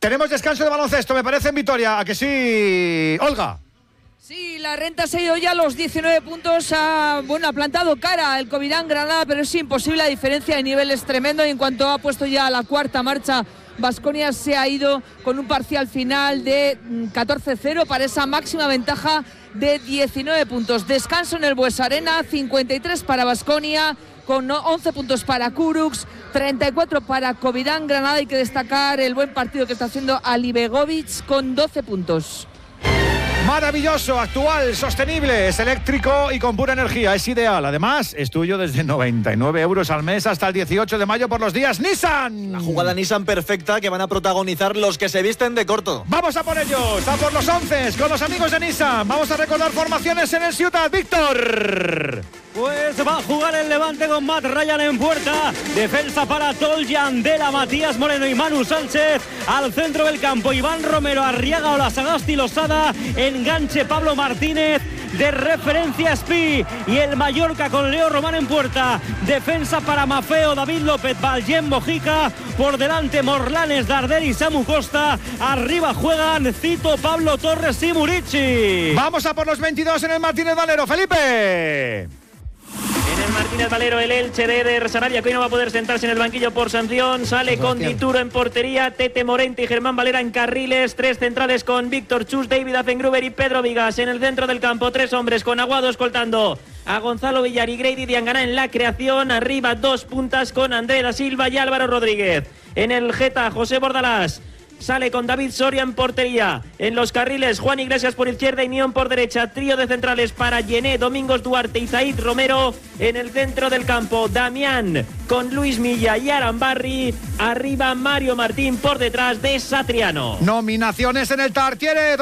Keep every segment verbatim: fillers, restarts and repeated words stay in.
Tenemos descanso de baloncesto, me parece, en Vitoria. ¿A que sí, Olga? Sí, la Renta se ha ido ya a los diecinueve puntos, ha, bueno, ha plantado cara al Covirán Granada, pero es imposible, la diferencia de nivel es tremendo y en cuanto ha puesto ya la cuarta marcha, Baskonia se ha ido con un parcial final de catorce cero para esa máxima ventaja de diecinueve puntos. Descanso en el Buesa Arena, cincuenta y tres para Baskonia, con once puntos para Kurucs, treinta y cuatro para Covirán Granada. Hay que destacar el buen partido que está haciendo Ali Begovic con doce puntos. Maravilloso, actual, sostenible, es eléctrico y con pura energía, es ideal. Además, es tuyo desde noventa y nueve euros al mes hasta el dieciocho de mayo por los días Nissan. La jugada Nissan perfecta que van a protagonizar los que se visten de corto. Vamos a por ellos, a por los once con los amigos de Nissan. Vamos a recordar formaciones en el Ciutat, Víctor. Pues va a jugar el Levante con Matt Ryan en puerta. Defensa para Toljan, Dela, Matías Moreno y Manu Sánchez. Al centro del campo, Iván Romero, Arriaga, Olasagasti, Losada. Enganche Pablo Martínez. De referencia Spi. Y el Mallorca con Leo Román en puerta. Defensa para Mafeo, David López, Valjen, Mojica. Por delante Morlanes, Darder y Samu Costa. Arriba juegan Cito, Pablo Torres y Murici. Vamos a por los veintidós en el Martínez Valero, Felipe. En el Martínez Valero, el Elche de Eder Sarabia, que hoy no va a poder sentarse en el banquillo por sanción. Sale con Dituro en portería, Tete Morente y Germán Valera en carriles. Tres centrales con Víctor Chus, David Affengruber y Pedro Vigas. En el centro del campo, tres hombres con Aguado escoltando a Gonzalo Villar y Grady Diangana en la creación. Arriba, dos puntas con André da Silva y Álvaro Rodríguez. En el Geta, José Bordalás. Sale con David Soria en portería. En los carriles, Juan Iglesias por izquierda y Nión por derecha. Trío de centrales para Yené, Domingos Duarte y Zaid Romero. En el centro del campo, Damián con Luis Milla y Arambarri. Arriba, Mario Martín por detrás de Satriano. Nominaciones en el Tartiere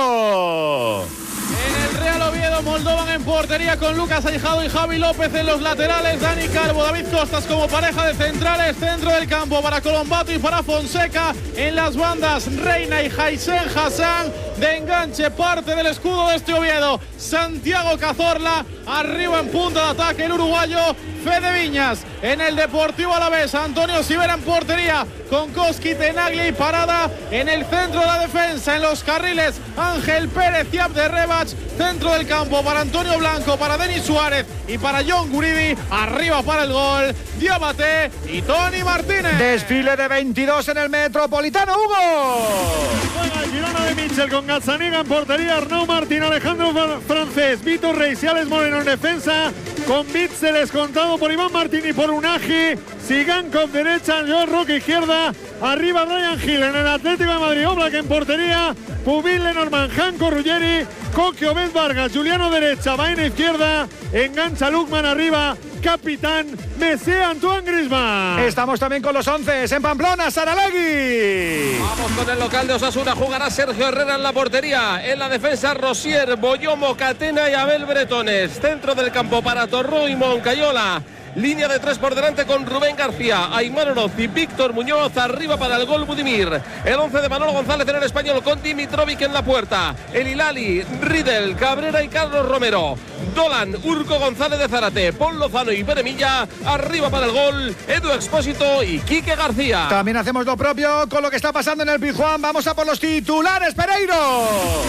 Dorado. En el Real Oviedo, Moldovan en portería con Lucas Aijado y Javi López en los laterales. Dani Calvo, David Costas como pareja de centrales. Centro del campo para Colombato y para Fonseca. En las bandas, Reina y Jaisen Hassan. De enganche, parte del escudo de este Oviedo, Santiago Cazorla. Arriba en punta de ataque el uruguayo Fede Viñas. En el Deportivo Alavés, Antonio Sivera en portería con Koski, Tenaglia y Parada. En el centro de la defensa, en los carriles, Ángel Pérez y Abde Rebach. Centro del campo para Antonio Blanco, para Denis Suárez y para John Guridi. Arriba para el gol, Diabate y Tony Martínez. Desfile de veintidós en el Metropolitano, Hugo. Juega el Girona de Mitchell con Gazzaniga en portería, Arnau Martín, Alejandro Francés, Vitor Reis y Alex Moreno en defensa, con Bitzel descontado por Iván Martín y por Unagi, Sigankov derecha, Joel Roque izquierda, arriba Brian Hill. En el Atlético de Madrid, Oblak en portería, Pubil, Lenormand, Janko Ruggeri, Coque, Obed Vargas, Juliano derecha, Baena izquierda, engancha Lukman arriba, capitán Messi, Antoine Griezmann. Estamos también con los once en Pamplona, Saralegui. Vamos con el local de Osasuna, jugará Sergio Herrera en la portería, en la defensa Rosier, Boyomo, Catena y Abel Bretones. Centro del campo para Torró y Moncayola. Línea de tres por delante con Rubén García, Aymar Oroz y Víctor Muñoz. Arriba para el gol Budimir. El once de Manolo González en el español con Dimitrovic en la puerta. El Hilali, Riedel, Cabrera y Carlos Romero. Dolan, Urco González de Zárate, Paul Lozano y Beremilla. Arriba para el gol Edu Expósito y Quique García. También hacemos lo propio con lo que está pasando en el Pizjuán. Vamos a por los titulares, Pereiro.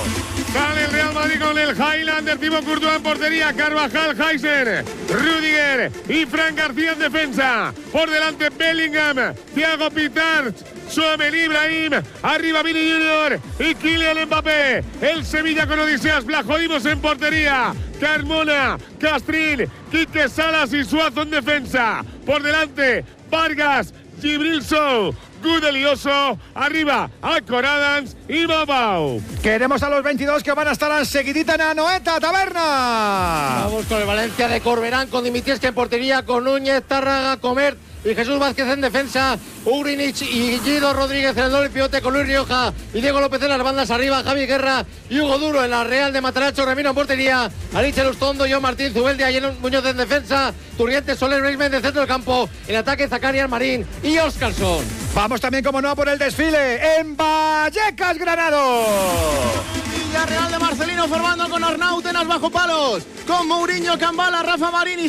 Sale el Real Madrid con el Highlander, Thibaut Courtois en portería, Carvajal, Heiser, Rüdiger y Fran García en defensa. Por delante Bellingham, Thiago Pitart, Tchouaméni, Ibrahim, arriba Vini Junior y Kylian Mbappé. El Sevilla con Odiseas Blajoimos en portería, Carmona, Castrín, Quique Salas y Suazo en defensa. Por delante Vargas, Gibril Sow, Gudelioso, arriba Alcor Adams y Babau. Queremos a los veintidós que van a estar seguidita en Anoeta, Taberna. Vamos con el Valencia de Corberán, con Dimitieski en portería, con Núñez, Tárraga, Comer y Jesús Vázquez en defensa, Ugrinich y Guido Rodríguez en el doble pivote con Luis Rioja y Diego López en las bandas, arriba Javi Guerra y Hugo Duro en la Real de Mataracho, Remiro en portería, Alice Lustondo, John Martín, Zubeldia y Muñoz en defensa, Turrientes, Soler, Reisman en centro del campo, en ataque Zacarias, Marín y Óscarsson. Vamos también, como no, por el desfile en Vallecas, Granado. Villarreal de Marcelino formando con Arnau, Tenas bajo palos, con Mourinho, Cambala, Rafa Marín y